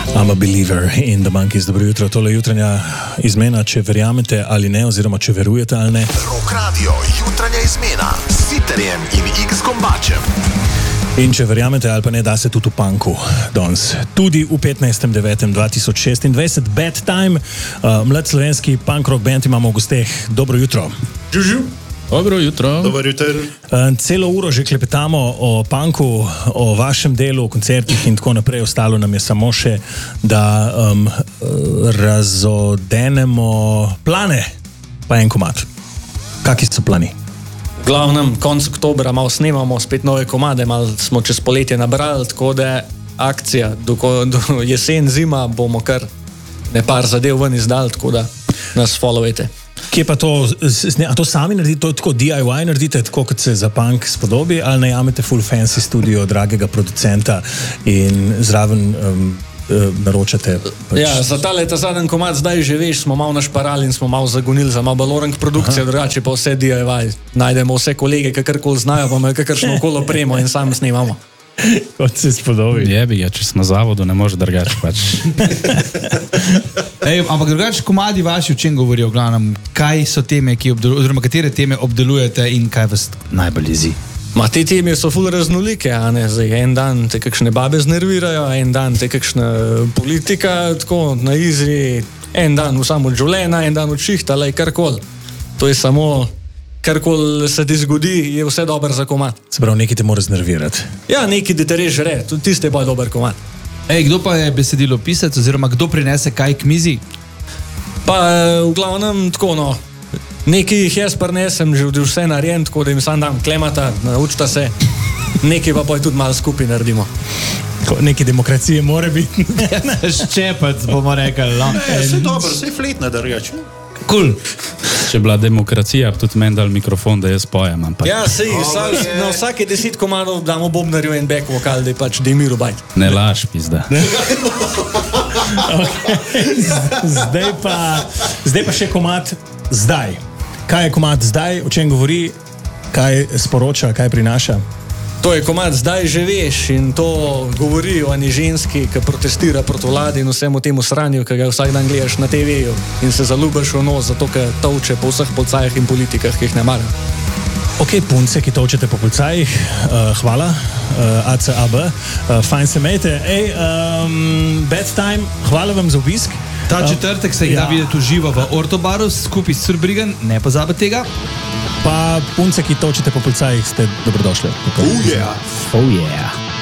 I'm a believer in the monkeys. Dobro jutro, tole jutranja izmena, če verjamete ali ne, oziroma če verujete ali ne. Rock Radio, jutranja izmena s Siterjem in X Gombačem. In če verjamete ali pa ne, da se tudi v punku danes. Tudi v 15.9.2026. Bad Time, mlad slovenski punk rock band imamo v gosteh. Dobro jutro. Žužu. Dobro jutro. Dobar jutro. Celo uro že klepetamo o punku, o vašem delu, o koncertih in tako naprej. Ostalo nam je samo še, da razodenemo plane. Pa en komad. Kakšni so plani? V glavnem, konc oktobra malo snemamo spet nove komade, malo smo čez poletje nabrali, tako da akcija do jesen, zima bomo kar nepar zadev ven izdali, tako da nas followajte. Kje pa to, a to sami naredite, to tako DIY naredite, tako kot se za punk spodobi, ali najamete full fancy studio dragega producenta in zraven naročate? Ja, za ta zadnji komad zdaj že veš, smo malo našparali in smo malo zagonili za malo balorang produkcije, drugače pa vse DIY. Najdemo vse kolege, kakorkoli znajo, pa imajo kakršno kolo opremo in sami snemamo. Kot se spodobi. Jebi, če si na zavodu, ne može drugače pač. Ampak drugače komadi vaši o čem govorijo, v glavnem, kaj so teme, oziroma katere teme obdelujete in kaj vas najbolj jezi? Te teme so ful raznolike, a ne? Zdaj, en dan te kakšne babe znervirajo, en dan te kakšna politika, tako na izri, en dan v samo življenja, en dan od šihta, ali karkoli. To je samo, karkoli se ti zgodi, je vse dobro za komad. Se pravi, nekaj te mora znervirati. Ja, nekaj, da te res žre, tudi tiste je bolj dober komad. Kdo pa je besedilo pisec, oziroma kdo prinese kaj k mizi? Pa v glavnem tako, no. Nekaj jih jaz prinesem, že vse narejen, tako da jim sam dam klemata, naučita se. Nekaj pa tudi malo skupaj naredimo. Nekaj demokracije mora biti. Ščepac, bomo rekli. No. Vse dobro, vse fletna drugače. Cool. Če bila demokracija, tudi meni dal mikrofon, da jaz pojem. Ampak... Ja, sej, na vsake 10 komadov damo bobnarju en back vokal, da je pač Demiru bajt. Ne laž, pizda. Zdaj pa še komad zdaj. Kaj je komad zdaj, o čem govori, kaj sporoča, kaj prinaša? To je komad zdaj že veš in to govori o eni ženski, ki protestira proti vladi in vsemu temu sranju, ki ga vsak dan gledaš na TV-ju in se zaljubiš v nos, zato ker tolče po vseh policajih in politikah, ki jih ne mara. Ok, punce, ki tolčete po policajih, hvala, ACAB, fajn se imejte. Bad Time, hvala vam za obisk. Ta četrtek se jih da videti v živo v Ortobaru skupaj s Surbrigen, ne pozabite tega. Pa punce, ki točite po policajih, ste dobrodošli. Oh yeah. Oh yeah.